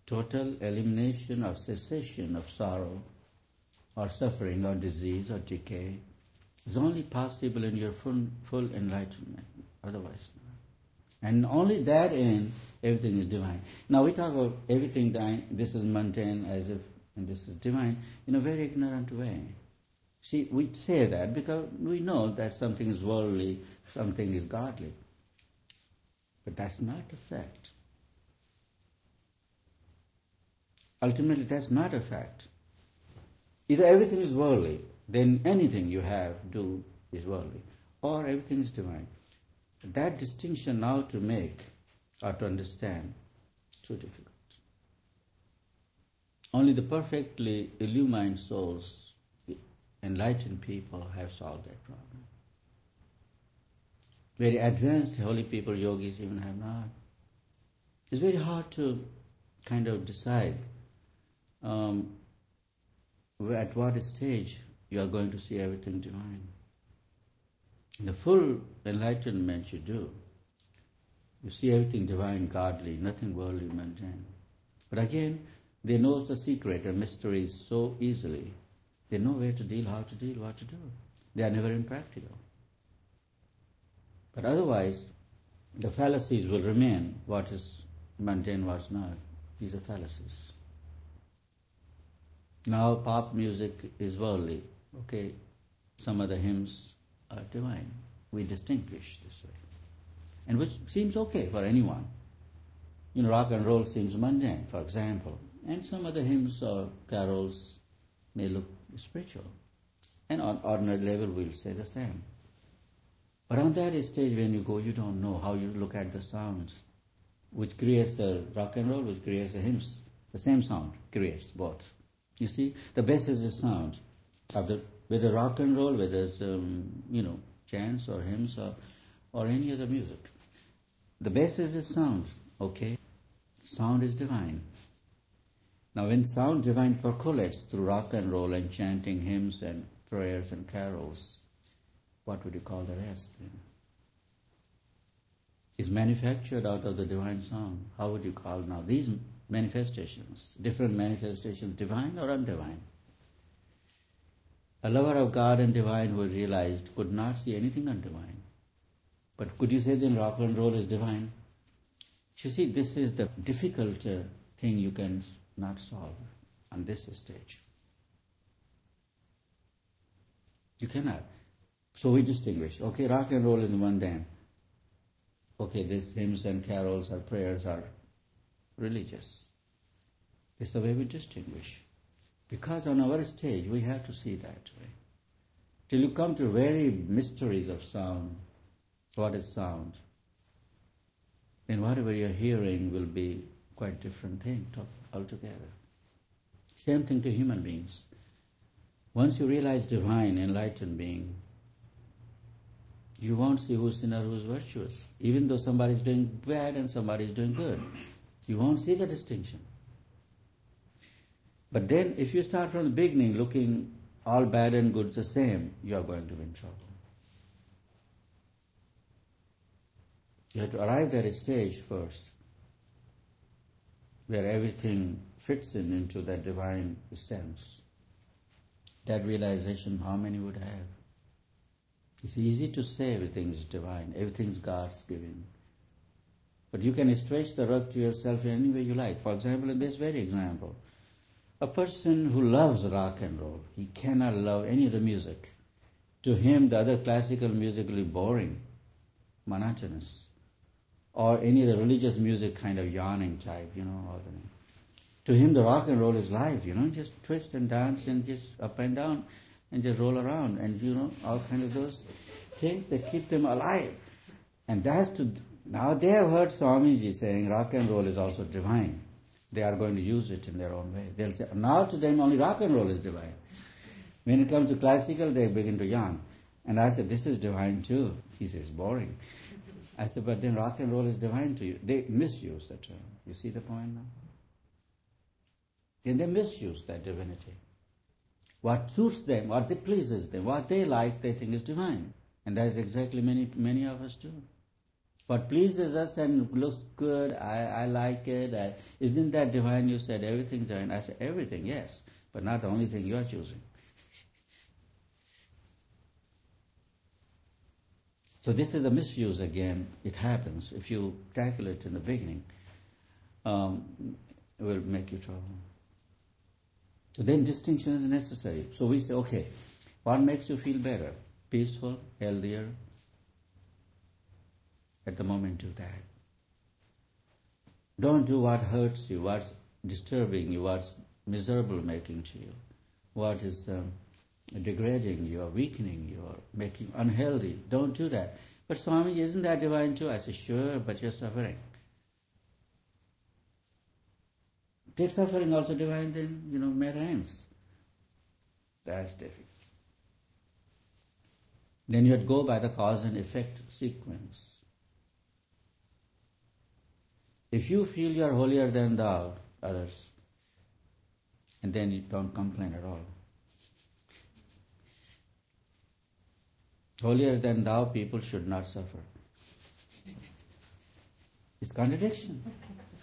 total elimination or cessation of sorrow or suffering or disease or decay is only possible in your full enlightenment, otherwise not. And only that in everything is divine. Now we talk about everything this is mundane as if, and this is divine, in a very ignorant way. See, we say that because we know that something is worldly, something is godly. But that's not the fact. Ultimately, that's not a fact. Either everything is worldly, then anything you have, do, is worldly, or everything is divine. That distinction now to make or to understand is too difficult. Only the perfectly illumined souls, enlightened people, have solved that problem. Very advanced holy people, yogis, even have not. It's very hard to kind of decide at what stage you are going to see everything divine. In the full enlightenment you do. You see everything divine, godly, nothing worldly, mundane. But again, they know the secret and mysteries so easily. They know where to deal, how to deal, what to do. They are never impractical. But otherwise, the fallacies will remain. What is mundane, what's not. These are fallacies. Now pop music is worldly. Okay, some other hymns are divine. We distinguish this way. And which seems okay for anyone. Rock and roll seems mundane, for example. And some other hymns or carols may look spiritual. And on ordinary level we'll say the same. But on that stage when you go, you don't know how you look at the sounds, which creates a rock and roll, which creates a hymns. The same sound creates both. You see, the basis is sound. Whether rock and roll, whether it's, chants or hymns or any other music. The basis is sound, okay? Sound is divine. Now when sound divine percolates through rock and roll and chanting hymns and prayers and carols, what would you call the rest then? Is manufactured out of the divine sound. How would you call now these manifestations, different manifestations, divine or undivine? A lover of God and divine who realized could not see anything undivine. But could you say then rock and roll is divine? You see, this is the difficult thing you can not solve on this stage. You cannot. So we distinguish. Okay, rock and roll is mundane. Okay, these hymns and carols or prayers are religious. This is the way we distinguish. Because on our stage we have to see that way. Till you come to very mysteries of sound, what is sound, then whatever you're hearing will be quite different thing altogether. Same thing to human beings. Once you realize divine, enlightened being, you won't see who's sinner, who's virtuous. Even though somebody is doing bad and somebody is doing good, you won't see the distinction. But then if you start from the beginning looking all bad and good the same, you are going to be in trouble. You have to arrive at a stage first where everything fits into that divine sense. That realization, how many would have? It's easy to say everything is divine, everything is God's given. But you can stretch the rug to yourself in any way you like. For example, in this very example, a person who loves rock and roll, he cannot love any other music. To him, the other classical music will be boring, monotonous, or any other religious music kind of yawning type, To him, the rock and roll is life, just twist and dance and just up and down and just roll around and, all kinds of those things that keep them alive. And now they have heard Swamiji saying rock and roll is also divine. They are going to use it in their own way. They'll say, now to them only rock and roll is divine. When it comes to classical, they begin to yawn. And I said, this is divine too. He says, boring. I said, but then rock and roll is divine to you. They misuse the term. You see the point now? Then they misuse that divinity. What suits them, what pleases them, what they like, they think is divine. And that is exactly many of us do. What pleases us and looks good, I like it. Isn't that divine? You said everything's divine. I said everything, yes, but not the only thing you are choosing. So this is a misuse again. It happens. If you tackle it in the beginning, it will make you trouble. So then distinction is necessary. So we say, okay, what makes you feel better? Peaceful, healthier? At the moment do that. Don't do what hurts you, what's disturbing you, what's miserable making to you, what is degrading you or weakening you or making you unhealthy. Don't do that. But Swami, isn't that divine too? I say, sure, but you're suffering. Take suffering also divine, then, matter ends. That's difficult. Then you'd go by the cause and effect sequence. If you feel you are holier than thou, others, and then you don't complain at all. Holier than thou people should not suffer. It's contradiction.